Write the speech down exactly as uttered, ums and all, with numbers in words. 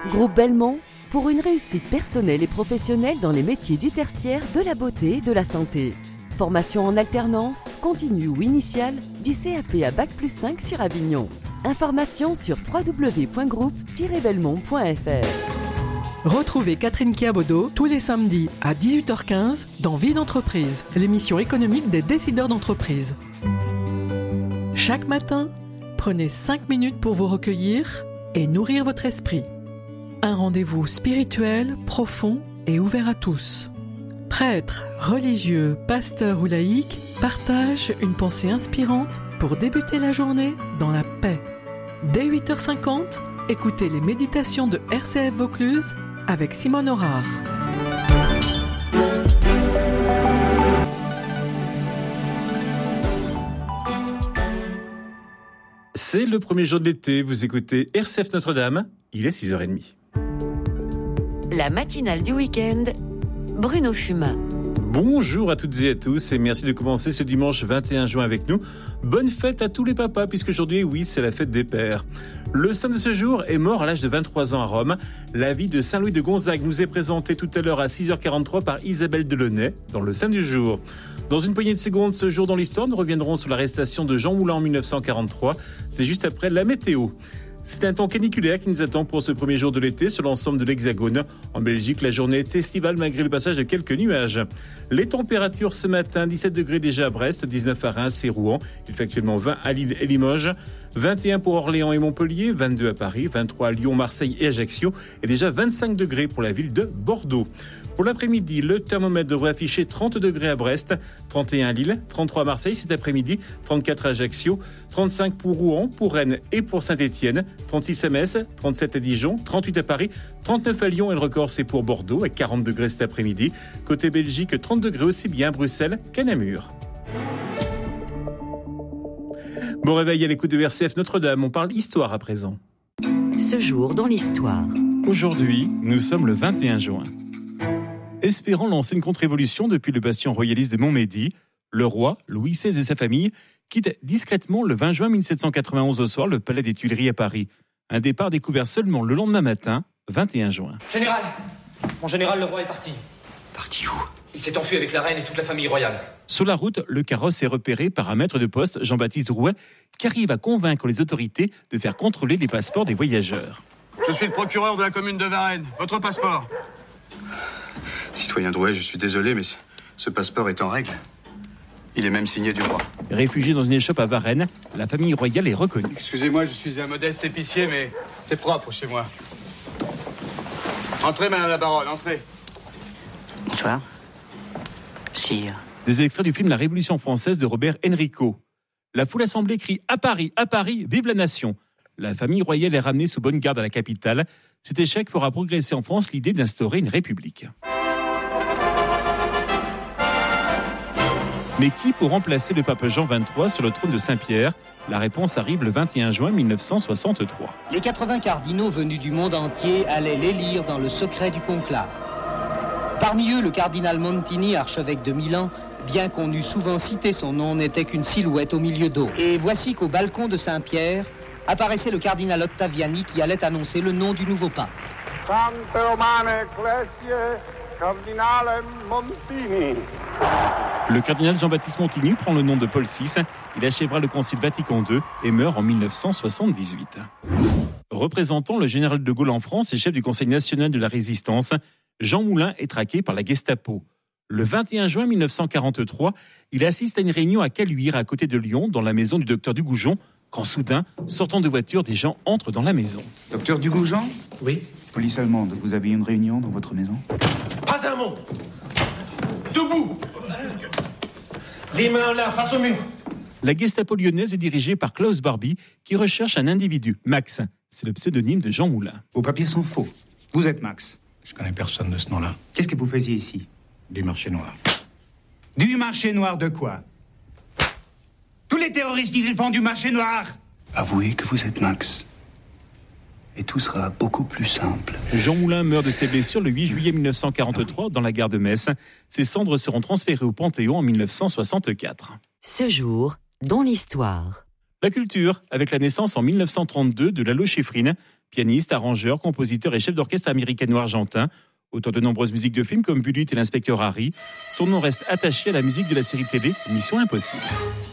Groupe Belmont, pour une réussite personnelle et professionnelle dans les métiers du tertiaire, de la beauté et de la santé. Formation en alternance, continue ou initiale, du C A P à Bac plus cinq sur Avignon. Informations sur w w w point groupe tiret belmont point f r. Retrouvez Catherine Kiabodo tous les samedis à dix-huit heures quinze dans Vie d'entreprise, l'émission économique des décideurs d'entreprise. Chaque matin, prenez cinq minutes pour vous recueillir et nourrir votre esprit. Un rendez-vous spirituel, profond et ouvert à tous. Prêtres, religieux, pasteurs ou laïcs partagent une pensée inspirante pour débuter la journée dans la paix. Dès huit heures cinquante, écoutez les méditations de R C F Vaucluse avec Simone Aurard. C'est le premier jour de l'été, vous écoutez R C F Notre-Dame, il est six heures trente. La matinale du week-end, Bruno Fumain. Bonjour à toutes et à tous et merci de commencer ce dimanche vingt et un juin avec nous. Bonne fête à tous les papas puisqu'aujourd'hui, oui, c'est la fête des pères. Le saint de ce jour est mort à l'âge de vingt-trois ans à Rome. La vie de Saint Louis de Gonzague nous est présentée tout à l'heure à six heures quarante-trois par Isabelle Delaunay dans le saint du jour. Dans une poignée de secondes, ce jour dans l'histoire, nous reviendrons sur l'arrestation de Jean Moulin en dix-neuf cent quarante-trois. C'est juste après la météo. C'est un temps caniculaire qui nous attend pour ce premier jour de l'été sur l'ensemble de l'Hexagone. En Belgique, la journée est estivale malgré le passage de quelques nuages. Les températures ce matin, dix-sept degrés déjà à Brest, dix-neuf à Reims et Rouen. Il fait actuellement vingt à Lille et Limoges, vingt et un pour Orléans et Montpellier, vingt-deux à Paris, vingt-trois à Lyon, Marseille et Ajaccio et déjà vingt-cinq degrés pour la ville de Bordeaux. Pour l'après-midi, le thermomètre devrait afficher trente degrés à Brest, trente et un à Lille, trente-trois à Marseille cet après-midi, trente-quatre à Ajaccio, trente-cinq pour Rouen, pour Rennes et pour Saint-Étienne, trente-six à Metz, trente-sept à Dijon, trente-huit à Paris, trente-neuf à Lyon et le record c'est pour Bordeaux avec quarante degrés cet après-midi. Côté Belgique, trente degrés aussi bien à Bruxelles qu'à Namur. Bon réveil à l'écoute de R C F Notre-Dame, on parle histoire à présent. Ce jour dans l'histoire. Aujourd'hui, nous sommes le vingt et un juin. Espérant lancer une contre-révolution depuis le bastion royaliste de Montmédy, le roi, Louis seize et sa famille quittent discrètement le vingt juin mille sept cent quatre-vingt-onze au soir le palais des Tuileries à Paris. Un départ découvert seulement le lendemain matin, vingt et un juin. Général, mon général, le roi est parti. Parti où? Il s'est enfui avec la reine et toute la famille royale. Sur la route, le carrosse est repéré par un maître de poste, Jean-Baptiste Drouet, qui arrive à convaincre les autorités de faire contrôler les passeports des voyageurs. Je suis le procureur de la commune de Varennes. Votre passeport? Citoyen Drouet, je suis désolé, mais ce passeport est en règle. Il est même signé du roi. Réfugié dans une échoppe à Varennes, la famille royale est reconnue. Excusez-moi, je suis un modeste épicier, mais c'est propre chez moi. Entrez, madame la baronne, entrez. Bonsoir. Sire. Des extraits du film La Révolution française de Robert Enrico. La foule assemblée crie « À Paris, à Paris, vive la nation !» La famille royale est ramenée sous bonne garde à la capitale. Cet échec fera progresser en France l'idée d'instaurer une république. Mais qui pour remplacer le pape Jean vingt-trois sur le trône de Saint-Pierre? La réponse arrive le vingt et un juin mille neuf cent soixante-trois. Les quatre-vingts cardinaux venus du monde entier allaient l'élire dans le secret du conclave. Parmi eux, le cardinal Montini, archevêque de Milan, bien qu'on eût souvent cité son nom, n'était qu'une silhouette au milieu d'eau. Et voici qu'au balcon de Saint-Pierre apparaissait le cardinal Ottaviani qui allait annoncer le nom du nouveau pape. Sante Romane Ecclesiae, cardinale Montini. Le cardinal Jean-Baptiste Montini prend le nom de Paul six. Il achèvera le concile Vatican deux et meurt en mille neuf cent soixante-dix-huit. Représentant le général de Gaulle en France et chef du Conseil national de la Résistance, Jean Moulin est traqué par la Gestapo. Le vingt et un juin mille neuf cent quarante-trois, il assiste à une réunion à Caluire, à côté de Lyon, dans la maison du docteur Dugoujon, quand soudain, sortant de voiture, des gens entrent dans la maison. Docteur Dugoujon? Oui. Police allemande, vous avez une réunion dans votre maison? Pas un mot. Debout. Les mains là, face au mur. La Gestapo lyonnaise est dirigée par Klaus Barbie, qui recherche un individu, Max. C'est le pseudonyme de Jean Moulin. Vos papiers sont faux. Vous êtes Max. Je connais personne de ce nom-là. Qu'est-ce que vous faisiez ici? Du marché noir. Du marché noir de quoi? Tous les terroristes, ils font du marché noir. Avouez que vous êtes Max. Et tout sera beaucoup plus simple. Jean Moulin meurt de ses blessures le huit juillet mille neuf cent quarante-trois dans la gare de Metz. Ses cendres seront transférées au Panthéon en mille neuf cent soixante-quatre. Ce jour, dans l'histoire. La culture, avec la naissance en mille neuf cent trente-deux de Lalo Schifrin, Pianiste, arrangeur, compositeur et chef d'orchestre américano-argentin, auteur de nombreuses musiques de films comme Bullitt et l'inspecteur Harry, son nom reste attaché à la musique de la série télé Mission Impossible.